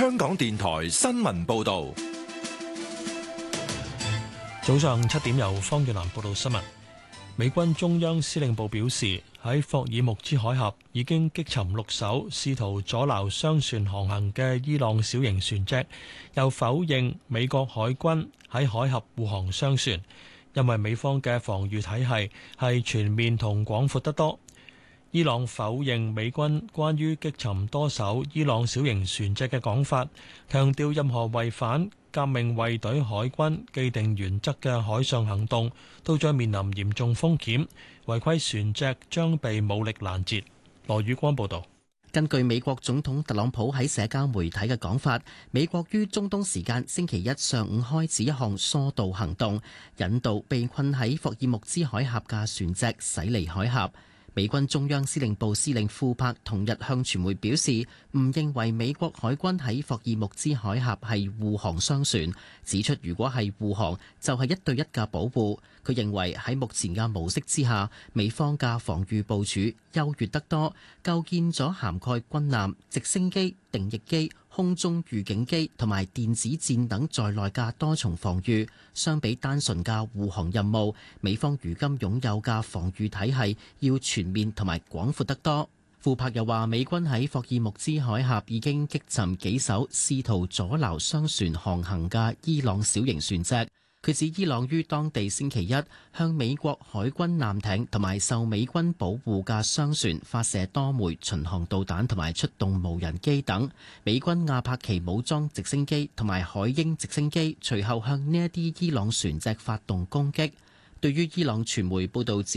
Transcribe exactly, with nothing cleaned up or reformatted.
香港電台新聞報道。 早上七點，由方月蘭報道新聞。美軍中央司令部表示，喺霍爾木茲海峽已經擊沉六艘試圖阻撓商船航行嘅伊朗小型船隻，又否認美國海軍喺海峽護航商船，因為美方嘅防禦體系係全面同廣闊得多。伊朗否認美軍關於擊沉多艘伊朗小型船隻嘅講法，強調任何違反革命衛隊海軍既定原則嘅海上行動都將面臨嚴重風險，違規船隻將被武力攔截。羅宇光報道。 根據美國總統特朗普喺社交媒體嘅講法，美國於中東時間星期一上午開始一項疏導行動，引導被困喺霍爾木茲海峽嘅船隻駛離海峽。美軍中央司令部司令庫珀同日向傳媒表示，唔認為美國海軍喺霍爾木茲海峽係護航商船，指出如果係護航，就係一對一嘅保護。佢認為喺目前嘅模式之下，美方嘅防禦部署優越得多，構建咗涵蓋軍艦、直升機、定翼機、空中預警機同埋電子戰等在內嘅多重防禦。相比單純嘅護航任務，美方如今擁有嘅防禦體系要全面同埋廣闊得多。庫珀又話，美軍喺霍爾木茲海峽已經擊沉幾艘試圖阻撓商船航行嘅伊朗小型船隻。佢指伊朗於當地星期一向美國海軍艦艇同埋受美軍保護嘅商船發射多枚巡航導彈同埋出動無人機等。美軍亞帕奇武裝直升機同埋海鷹直升機隨後向呢一啲伊朗船隻發動攻擊。對於伊朗傳媒報導指